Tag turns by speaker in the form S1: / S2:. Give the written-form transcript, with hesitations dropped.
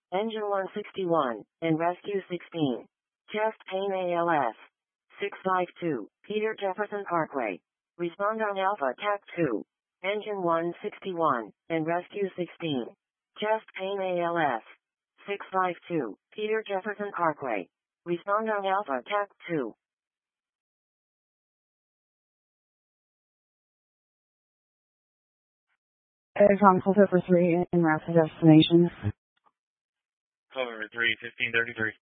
S1: Engine 161, and Rescue 16. Chest pain ALS. 652, Peter Jefferson Parkway. Respond on Alpha TAC 2. Engine 161, and Rescue 16. Chest pain ALS. 652, Peter Jefferson Parkway. Respond on Alpha TAC 2.
S2: Aircom Hover 3 en route to destination.
S3: Hover 3, 1533.